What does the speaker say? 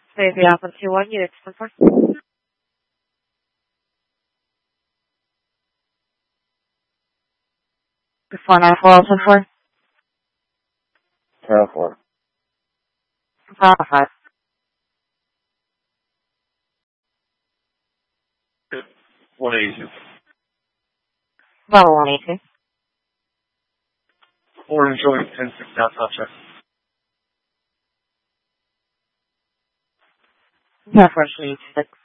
Maybe up until 1 unit so far. Before 9404. 404. 5. 182. Level 182. Orange joint 10-6 outside check. Preference 6.